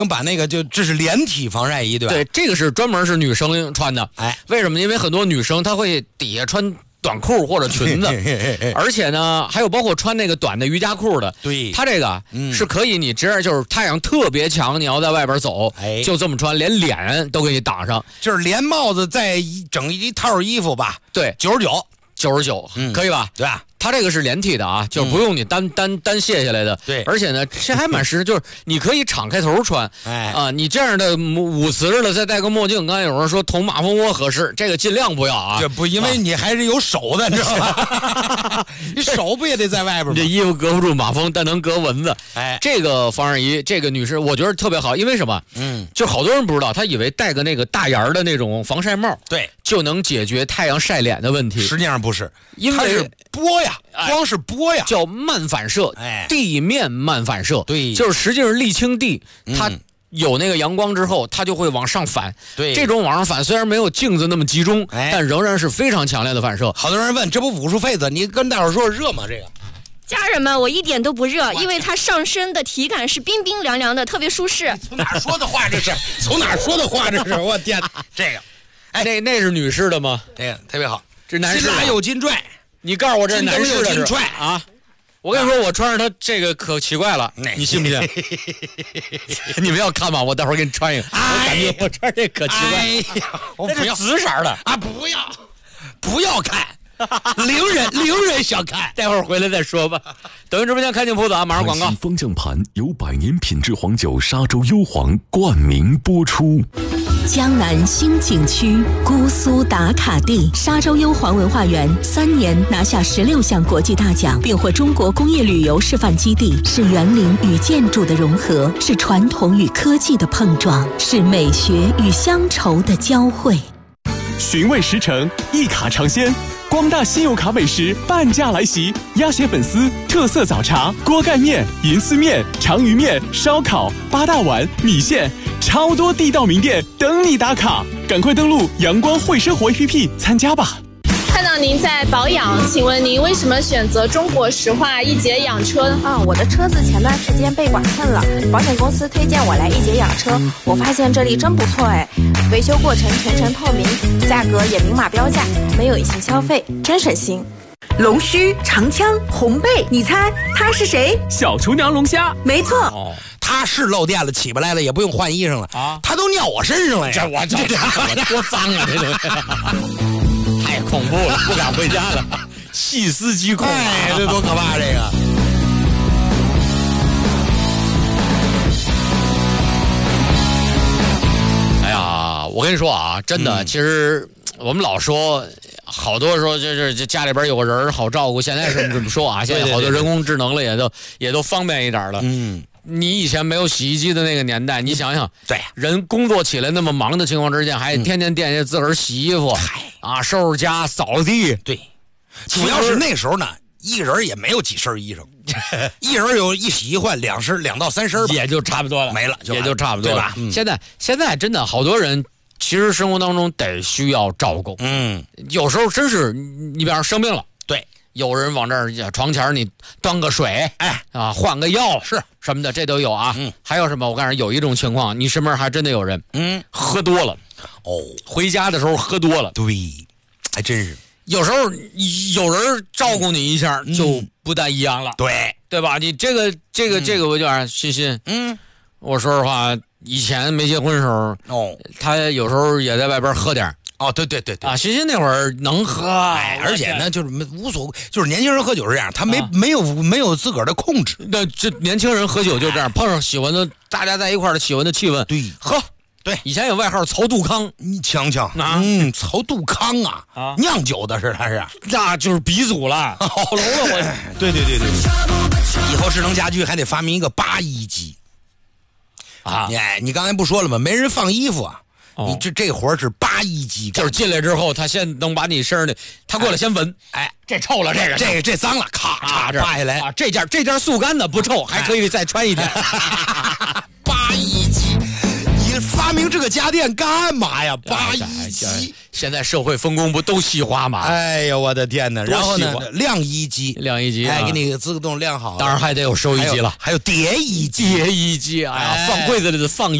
把那个这是连体防晒衣，对吧？ 对，这个是专门是女生穿的。 哎， 为什么？因为很多女生她会底下穿短裤或者裙子，而且呢，还有包括穿那个短的瑜伽裤的。 对， 它这个是可以，你直接就是太阳特别强，你要在外边走，就这么穿，连脸都给你挡上， 就是连帽子再整一套衣服吧。 对，99，可以吧？ 对吧？ 它这个是连体的啊，就不用你单卸下来的。 对， 而且呢，这还蛮实，就是你可以敞开头穿。你这样的舞瓷的再戴个墨镜，刚才有人说捅马蜂窝合适，这个尽量不要啊。 这不，因为你还是有手的，你知道吧？你手不也得在外边吗？ 这衣服隔不住马蜂，但能隔蚊子。这个防晒衣，这个女士我觉得特别好，因为什么？就好多人不知道，她以为戴个那个大檐的那种防晒帽， 对， 就能解决太阳晒脸的问题。 实际上不是， 因为它是波呀，光是波呀， 叫慢反射，地面慢反射， 对， 就是实际上沥青地，它有那个阳光之后，它就会往上反。 对， 这种往上反虽然没有镜子那么集中，但仍然是非常强烈的反射。 好多人问，这不武术痱子？你跟大伙说热吗？这个家人们，我一点都不热，因为它上身的体感是冰冰凉凉的，特别舒适。 从哪说的话这是？从哪说的话这是？我天，这个， 那是女士的吗？ 这个特别好， 这男士的。 新来有金拽， 你告诉我这是男士的金拽啊？我跟你说，我穿上它这个可奇怪了，你信不信？你们要看吗？我待会儿给你穿一个。我感觉我穿这可奇怪。 哎呀，我不要紫色的啊！不要看。令人想看， 待会儿回来再说吧。抖音直播间开进铺子啊，马上广告。 方向盘由100年品质黄酒沙洲幽黄冠名播出。 江南新景区姑苏打卡地沙洲幽黄文化园3年拿下16项国际大奖，并获中国工业旅游示范基地，是园林与建筑的融合，是传统与科技的碰撞，是美学与乡愁的交汇。 寻味十城，一卡尝鲜。光大信用卡美食半价来袭，鸭血粉丝、特色早茶、锅盖面、银丝面、长鱼面、烧烤、八大碗、米线，超多地道名店等你打卡，赶快登录阳光会生活 APP 参加吧。 看到您在保养，请问您为什么选择中国石化一节养车呢？ 我的车子前段时间被剐蹭了，保险公司推荐我来一节养车，我发现这里真不错哎，维修过程全程透明，价格也明码标价，没有隐形消费，真省心。 龙须、长枪、红背，你猜他是谁？ 小厨娘龙虾， 没错。 他是漏电了，起不来了，也不用换衣裳了啊，他都尿我身上了呀！ 这我多脏啊，这东西。太恐怖了，不敢回家了。细思极恐， 这多可怕！这个。 哎呀，我跟你说啊，真的，其实我们老说，好多说这家里边有个人好照顾，现在是这么说啊，现在好多人工智能了，也都方便一点了。你以前没有洗衣机的那个年代，你想想， 对， 人工作起来那么忙的情况之下，还天天惦记自个儿洗衣服啊，收拾家、扫地。 对，主要是那时候呢，一人也没有几身衣裳，一人有一洗一换2到3身吧， 也就差不多了， 没了， 也就差不多了。 对吧？现在真的好多人，其实生活当中得需要照顾。有时候真是你比方说生病了， 对。 有人往这儿床前你端个水，换个药是什么的，这都有啊。还有什么？我告诉你，有一种情况，你身边还真的有人，喝多了，回家的时候喝多了， 对，还真是。 有时候有人照顾你一下，就不太一样了，对吧？你这个，我就讲欣欣，我说实话，以前没结婚的时候，他有时候也在外边喝点。 对啊！欣欣那会儿能喝， 而且呢，就是无所谓，就是年轻人喝酒是这样，他没有自个儿的控制。 那这年轻人喝酒就这样，碰上喜欢的，大家在一块儿的喜欢的气氛， 对， 喝。 对， 以前有外号曹杜康， 你瞧瞧曹杜康啊，酿酒的是他是， 那就是鼻祖了，好楼了我。 对，以后智能家居还得发明一个8衣机啊！你刚才不说了吗？没人放衣服啊。你这活是8衣机， 就是进来之后，他先能把你身上的，他过来先闻，这臭了， 这脏了，咔嚓扒下来啊，这件速干的不臭，还可以再穿一天。 8衣机，你发明明这个家电干嘛呀？8级， 现在社会分工不都细化吗？ 哎呀，我的天哪！然后呢，晾衣机， 哎， 给你自动晾好。 当然还得有收衣机了， 还有叠衣机， 哎呀，放柜子里的放